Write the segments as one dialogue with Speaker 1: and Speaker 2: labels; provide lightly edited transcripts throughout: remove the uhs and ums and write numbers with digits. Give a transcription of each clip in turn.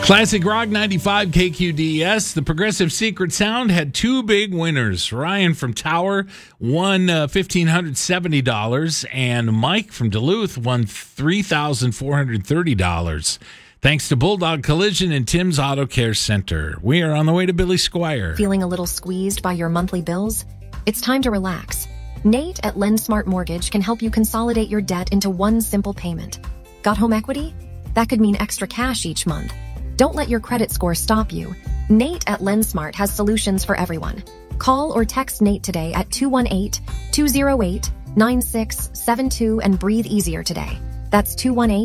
Speaker 1: Classic Rock 95 KQDS. The Progressive Secret Sound had two big winners. Ryan from Tower won $1,570, and Mike from Duluth won $3,430. Thanks to Bulldog Collision and Tim's Auto Care Center. We are on the way to Billy Squire.
Speaker 2: Feeling a little squeezed by your monthly bills? It's time to relax. Nate at LendSmart Mortgage can help you consolidate your debt into one simple payment. Got home equity? That could mean extra cash each month. Don't let your credit score stop you. Nate at LendSmart has solutions for everyone. Call or text Nate today at 218-208-9672 and breathe easier today. That's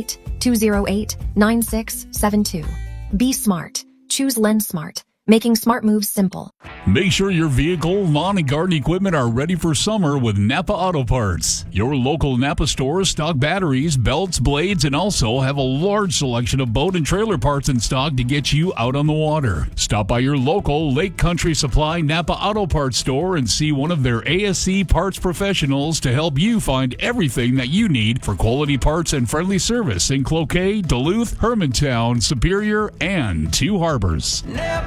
Speaker 2: 218-208-9672. Be smart. Choose LendSmart. Making smart moves simple.
Speaker 3: Make sure your vehicle, lawn, and garden equipment are ready for summer with Napa Auto Parts. Your local Napa stores stock batteries, belts, blades, and also have a large selection of boat and trailer parts in stock to get you out on the water. Stop by your local Lake Country Supply Napa Auto Parts store and see one of their ASC parts professionals to help you find everything that you need for quality parts and friendly service in Cloquet, Duluth, Hermantown, Superior, and Two Harbors.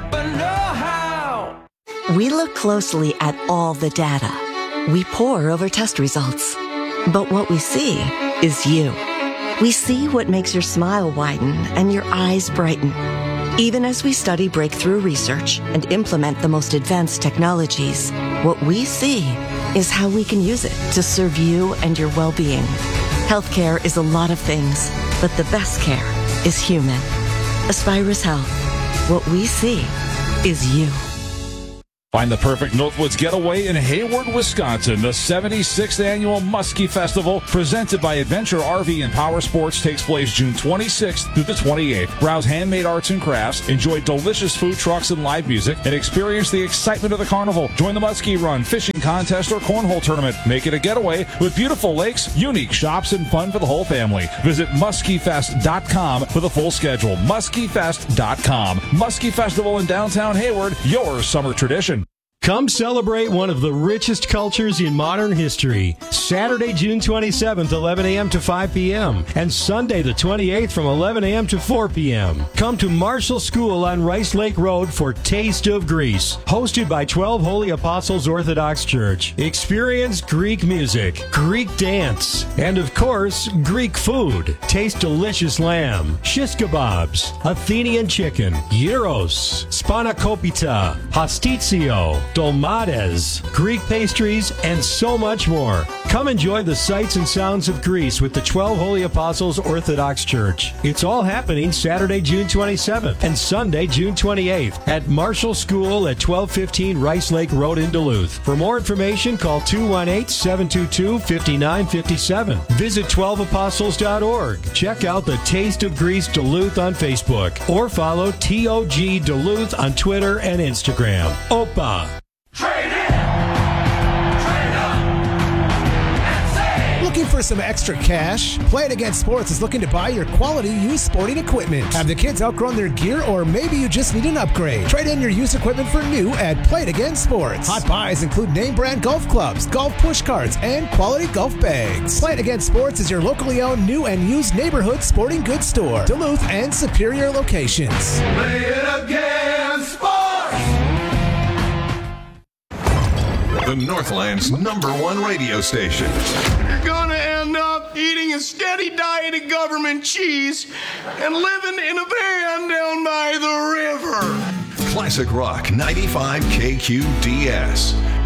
Speaker 4: We look closely at all the data. We pore over test results. But what we see is you. We see what makes your smile widen and your eyes brighten. Even as we study breakthrough research and implement the most advanced technologies, what we see is how we can use it to serve you and your well-being. Healthcare is a lot of things, but the best care is human. Aspirus Health. What we see is you.
Speaker 5: Find the perfect Northwoods getaway in Hayward, Wisconsin. The 76th Annual Muskie Festival, presented by Adventure RV and Power Sports, takes place June 26th through the 28th. Browse handmade arts and crafts, enjoy delicious food trucks and live music, and experience the excitement of the carnival. Join the Muskie Run, fishing contest, or cornhole tournament. Make it a getaway with beautiful lakes, unique shops, and fun for the whole family. Visit MuskieFest.com for the full schedule. MuskieFest.com. Muskie Festival in downtown Hayward, your summer tradition.
Speaker 6: Come celebrate one of the richest cultures in modern history. Saturday, June 27th, 11 a.m. to 5 p.m. and Sunday, the 28th, from 11 a.m. to 4 p.m. Come to Marshall School on Rice Lake Road for Taste of Greece, hosted by 12 Holy Apostles Orthodox Church. Experience Greek music, Greek dance, and of course, Greek food. Taste delicious lamb, shish kebabs, Athenian chicken, gyros, spanakopita, pastitsio, dolmades, Greek pastries, and so much more. Come enjoy the sights and sounds of Greece with the 12 Holy Apostles Orthodox Church. It's all happening Saturday, June 27th and Sunday, June 28th at Marshall School at 1215 Rice Lake Road in Duluth. For more information, call 218-722-5957. Visit 12apostles.org. Check out the Taste of Greece Duluth on Facebook or follow TOG Duluth on Twitter and Instagram. Opa!
Speaker 7: Trade in! Trade up! And save!
Speaker 8: Looking for some extra cash? Play It Again Sports is looking to buy your quality used sporting equipment. Have the kids outgrown their gear, or maybe you just need an upgrade? Trade in your used equipment for new at Play It Again Sports. Hot buys include name brand golf clubs, golf push carts, and quality golf bags. Play It Again Sports is your locally owned new and used neighborhood sporting goods store. Duluth and Superior locations.
Speaker 7: Play it again, sports!
Speaker 9: The Northland's #1 radio station.
Speaker 10: You're gonna end up eating a steady diet of government cheese and living in a van down by the river.
Speaker 9: Classic Rock 95 KQDS.